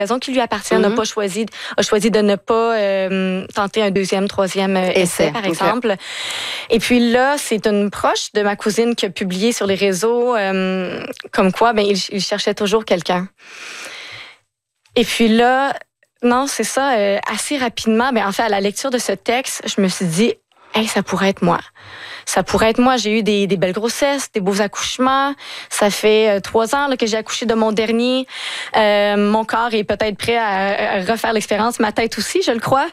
raison qui lui appartient, a choisi de ne pas tenter un deuxième, troisième essai, par exemple. Et puis là, c'est une proche de ma cousine qui a publié sur les réseaux comme quoi, il cherchait toujours quelqu'un. Et puis là, non, c'est ça, assez rapidement, en fait, à la lecture de ce texte, je me suis dit, hey, ça pourrait être moi. Ça pourrait être moi. J'ai eu des belles grossesses, des beaux accouchements. Ça fait 3 ans là, que j'ai accouché de mon dernier. Mon corps est peut-être prêt à refaire l'expérience. Ma tête aussi, je le crois.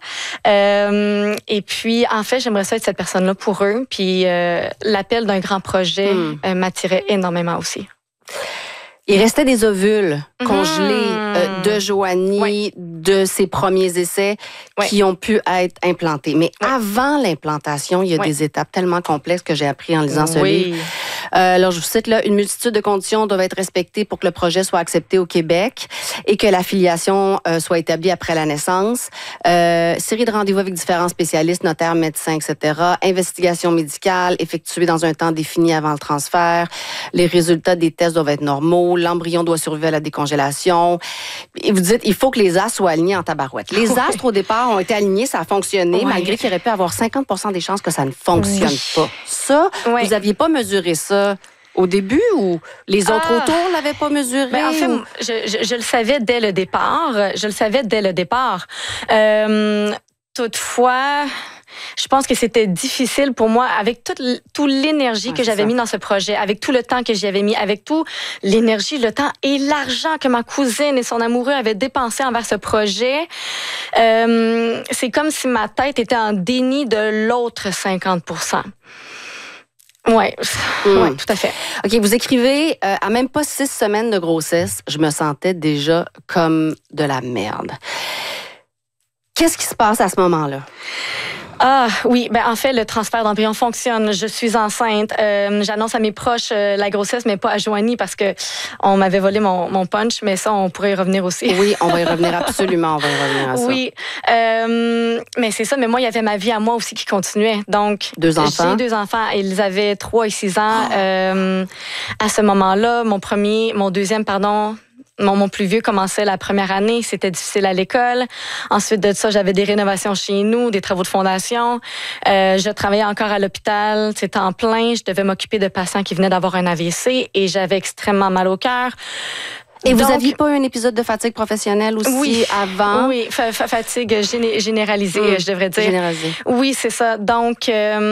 Et puis, en fait, j'aimerais ça être cette personne-là pour eux. Puis, l'appel d'un grand projet m'attirait énormément aussi. Il restait des ovules congelés de Joanie, de ses premiers essais qui ont pu être implantés. Mais avant l'implantation, il y a des étapes tellement complexes que j'ai appris en lisant ce livre. Alors, je vous cite là, une multitude de conditions doivent être respectées pour que le projet soit accepté au Québec et que la filiation soit établie après la naissance. Série de rendez-vous avec différents spécialistes, notaires, médecins, etc. Investigation médicale effectuée dans un temps défini avant le transfert. Les résultats des tests doivent être normaux. L'embryon doit survivre à la décongélation. Et vous dites, il faut que les astres soient alignés en tabarouette. Les astres, au départ, ont été alignés, ça a fonctionné, malgré qu'il y aurait pu avoir 50% des chances que ça ne fonctionne pas. Ça, vous n'aviez pas mesuré ça au début ou les autres autour l'avaient pas mesuré? En fait, je le savais dès le départ. Toutefois, je pense que c'était difficile pour moi avec toute l'énergie que j'avais mis dans ce projet, avec tout le temps que j'y avais mis, avec tout l'énergie, le temps et l'argent que ma cousine et son amoureux avaient dépensé envers ce projet. C'est comme si ma tête était en déni de l'autre 50%. Oui, tout à fait. OK, vous écrivez, à même pas 6 semaines de grossesse, je me sentais déjà comme de la merde. Qu'est-ce qui se passe à ce moment-là? Ah oui, en fait, le transfert d'embryon fonctionne. Je suis enceinte. J'annonce à mes proches la grossesse, mais pas à Joanie parce que on m'avait volé mon punch, mais ça, on pourrait y revenir aussi. Oui, on va y revenir absolument, on va y revenir à ça. Oui, mais c'est ça, mais moi, il y avait ma vie à moi aussi qui continuait. Donc, 2 enfants? J'ai 2 enfants. Ils avaient 3 et 6 ans. À ce moment-là, mon deuxième, mon plus vieux commençait la première année, c'était difficile à l'école. Ensuite de ça, j'avais des rénovations chez nous, des travaux de fondation. Je travaillais encore à l'hôpital, c'était en plein. Je devais m'occuper de patients qui venaient d'avoir un AVC et j'avais extrêmement mal au cœur. Et vous n'aviez pas un épisode de fatigue professionnelle aussi avant? Oui, fatigue généralisée, je devrais dire. Généralisée. Oui, c'est ça. Donc...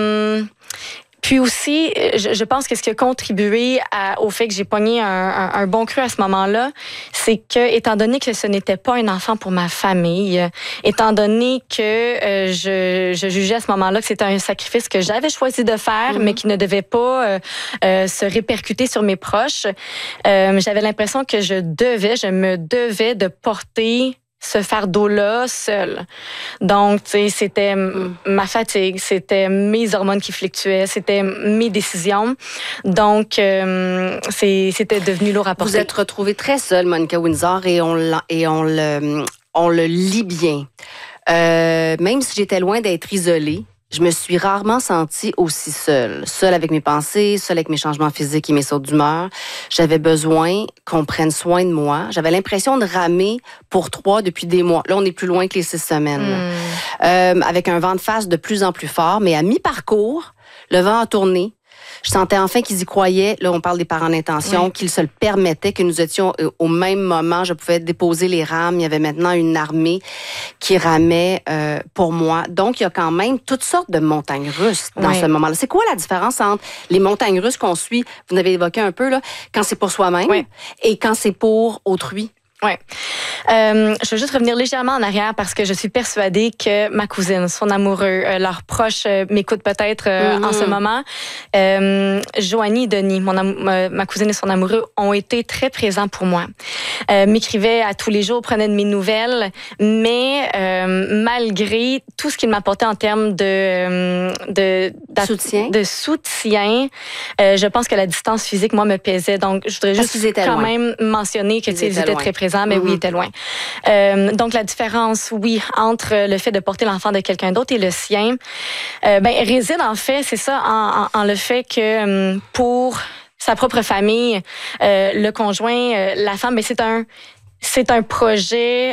Puis aussi, je pense que ce qui a contribué au fait que j'ai pogné un bon cru à ce moment-là, c'est que, étant donné que ce n'était pas un enfant pour ma famille, étant donné que je jugeais à ce moment-là que c'était un sacrifice que j'avais choisi de faire, mais qui ne devait pas se répercuter sur mes proches, j'avais l'impression que je me devais de porter ce fardeau-là seul. Donc, tu sais, c'était ma fatigue, c'était mes hormones qui fluctuaient, c'était mes décisions. Donc, c'était devenu lourd à porter. Vous êtes retrouvée très seule, Monica Windsor, et on le lit bien. Même si j'étais loin d'être isolée, je me suis rarement sentie aussi seule. Seule avec mes pensées, seule avec mes changements physiques et mes sautes d'humeur. J'avais besoin qu'on prenne soin de moi. J'avais l'impression de ramer pour 3 depuis des mois. Là, on est plus loin que les 6 semaines. Avec un vent de face de plus en plus fort. Mais à mi-parcours, le vent a tourné. Je sentais enfin qu'ils y croyaient. Là, on parle des parents d'intention, qu'ils se le permettaient, que nous étions au même moment. Je pouvais déposer les rames. Il y avait maintenant une armée qui ramait pour moi. Donc, il y a quand même toutes sortes de montagnes russes dans ce moment-là. C'est quoi la différence entre les montagnes russes qu'on suit, vous l'avez évoqué un peu, là, quand c'est pour soi-même et quand c'est pour autrui? Oui. Je veux juste revenir légèrement en arrière parce que je suis persuadée que ma cousine, son amoureux, leurs proches m'écoutent peut-être en ce moment. Joanie et Denis, ma cousine et son amoureux, ont été très présents pour moi. M'écrivaient à tous les jours, prenaient de mes nouvelles, mais malgré tout ce qu'ils m'apportaient en termes de soutien, je pense que la distance physique, moi, me pesait. Donc, je voudrais juste quand même mentionner que ils étaient très présents, mais oui, ils étaient loin. Donc, la différence, entre le fait de porter l'enfant de quelqu'un d'autre et le sien, réside en fait, c'est ça, en le fait que pour sa propre famille, le conjoint, la femme, c'est un projet